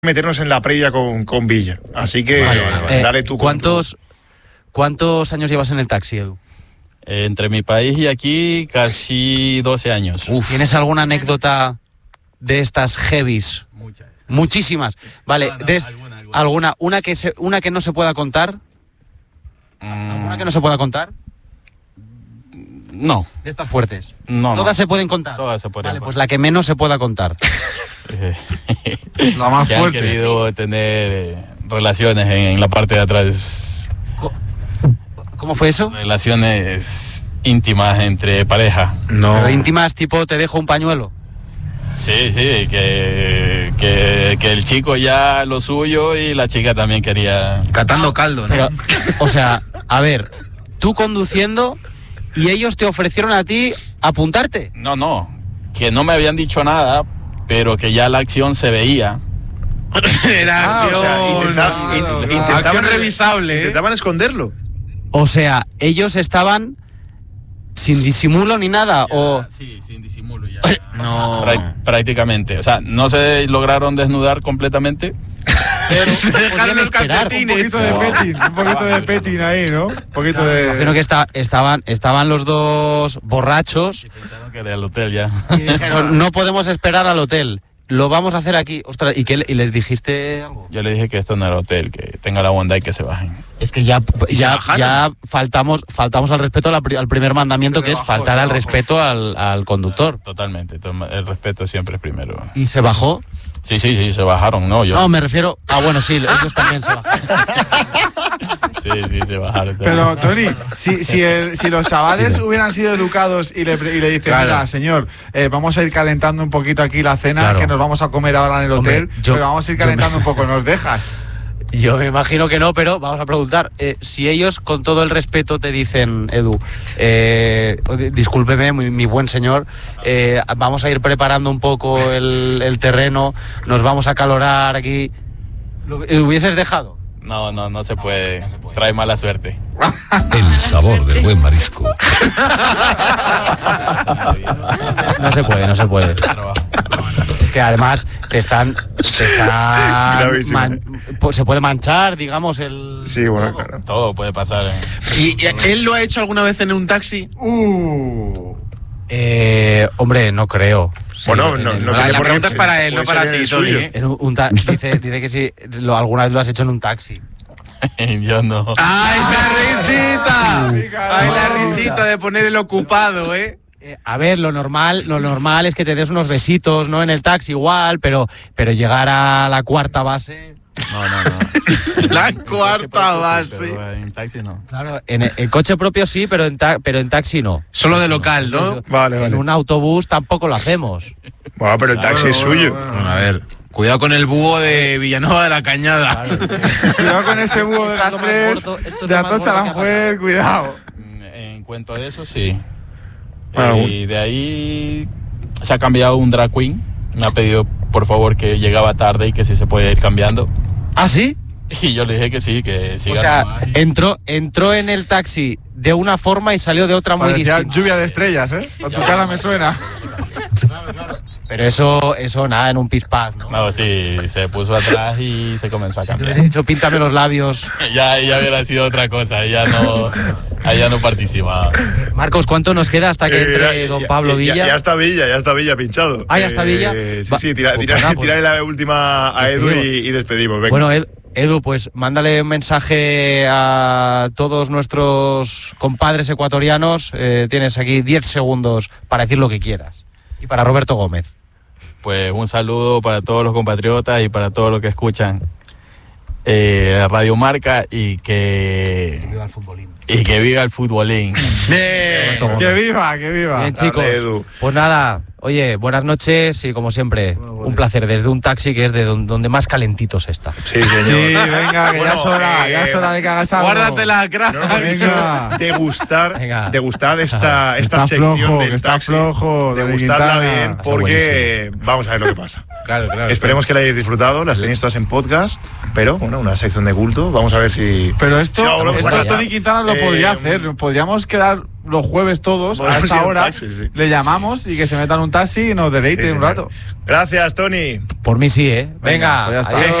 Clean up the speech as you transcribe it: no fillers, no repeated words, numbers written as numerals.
meternos en la previa con Villa. Así que dale tú. ¿Cuántos años llevas en el taxi, Edu? Entre mi país y aquí, casi 12 años. ¿Tienes alguna anécdota de estas heavies? Muchas. Muchísimas. Vale, alguna. Una que no se pueda contar. ¿Alguna que no se pueda contar? No. De estas fuertes. No. ¿Todas se pueden contar? Todas se pueden Vale, contar. pues la que menos se pueda contar. La más que fuerte. han querido tener relaciones en la parte de atrás. ¿Cómo fue eso? Relaciones íntimas entre pareja. No. Pero íntimas, tipo, te dejo un pañuelo. Sí, que el chico ya lo suyo y la chica también quería. Catando caldo, ¿no? Pero, o sea, a ver, tú conduciendo y ellos te ofrecieron a ti apuntarte. No, que no me habían dicho nada, pero que ya la acción se veía. Era intentaban acción revisable. Intentaban esconderlo. O sea, ellos estaban sin disimulo ni nada. Sí, sin disimulo ya. No. Prácticamente. O sea, no se lograron desnudar completamente. Pero Se dejaron los esperar. calcetines. Un poquito de petting ahí, ¿no? Un poquito Imagino que estaban los dos borrachos pensaron que era el hotel ya. y dijeron, no podemos esperar al hotel, lo vamos a hacer aquí. Ostras, ¿y les dijiste algo? Yo le dije que esto no era hotel, que tenga la bondad y que se bajen. Es que ya faltamos al respeto al primer mandamiento, que es faltar al respeto al conductor. Totalmente. El respeto siempre es primero. ¿Y se bajó? Sí, se bajaron, ¿no? No, me refiero... bueno, sí, ellos también se bajaron. Sí, se bajaron. Pero, Tony, si los chavales hubieran sido educados y le dicen, Claro. mira, señor, vamos a ir calentando un poquito aquí la cena, Claro. que nos vamos a comer ahora en el Hombre, hotel, yo- pero vamos a ir yo calentando me- un poco, ¿nos dejas? Yo me imagino que no, pero vamos a preguntar. Si ellos, con todo el respeto, te dicen, Edu, discúlpeme, mi buen señor, vamos a ir preparando un poco el terreno, nos vamos a calorar aquí, ¿lo hubieses dejado? No se puede. Trae mala suerte. El sabor del buen marisco. No se puede. Es que además te están Gravísimo. pues se puede manchar, digamos, el... Sí, bueno, claro. Todo puede pasar. ¿Y él lo ha hecho alguna vez en un taxi? Hombre, no creo. Sí, Bueno, en no, el- no La tiene por pregunta qué- es para él, no puede para ser ti, el Tony. suyo. dice que sí, alguna vez lo has hecho en un taxi. Yo no. ¡Ay, la risita! ¡Ay, la risita de poner el ocupado, eh! A ver, lo normal es que te des unos besitos, ¿no? En el taxi igual, pero llegar a la cuarta base... No. La En coche cuarta propio sí, base. pero en taxi no. Claro, en el coche propio sí, pero en taxi no. Solo de local, ¿no? Vale. En un autobús tampoco lo hacemos. Bueno, pero el taxi es suyo. Bueno, a ver, cuidado con el búho de Villanueva de la Cañada. Cuidado con ese búho de Esto es las lo más tres, gordo, esto es de lo más Atocha gordo que ha Aranjuez, cuidado. En cuanto a eso, sí. Ah, Y de ahí se ha cambiado un drag queen. Me ha pedido, por favor, que llegaba tarde y que si se puede ir cambiando. ¿Ah, sí? Y yo le dije que sí, que O siga sea, nomás. entró en el taxi de una forma y salió de otra muy Parecía distinta. lluvia de estrellas, ¿eh? A tu cara me suena. Pero eso nada, en un pispás, ¿no? No, sí, se puso atrás y se comenzó a Te cambiar. hubiese dicho, píntame los labios. Ya hubiera sido otra cosa, ya no participaba. Marcos, ¿cuánto nos queda hasta que entre don Pablo Villa? Ya está Villa pinchado. Ah, ya está Villa. Sí, tírale la última a Edu y despedimos. Venga. Bueno, Edu, pues mándale un mensaje a todos nuestros compadres ecuatorianos. Tienes aquí 10 segundos para decir lo que quieras. Y para Roberto Gómez. Pues un saludo para todos los compatriotas y para todos los que escuchan Radio Marca y que Viva el futbolín. viva el futbolín. Bien. Que viva. Bien, chicos. Dale, Edu. Pues nada, oye, buenas noches y como siempre, un placer desde un taxi que es de donde más calentito se está. Sí, señor. Sí, venga, que Bueno, ya es hora de que hagas algo. Guárdatela, crack. No hemos dicho Venga. degustar esta Está sección flojo, del que está taxi. flojo, Dani Degustarla Quintana. bien, porque vamos a ver lo que pasa. Claro. Esperemos que la hayáis disfrutado, las tenéis todas en podcast, pero bueno, una sección de culto. Vamos a ver si... Pero esto Sí, ahora esto fuera ya. Tony Quintana lo podría hacer. Podríamos quedar los jueves todos, a Podemos ir esta en hora, taxi, sí. le llamamos y que se meta en un taxi y nos deleite Sí, un señor. rato. Gracias, Tony. Por mí sí, ¿eh? Venga, pues ya está. adiós.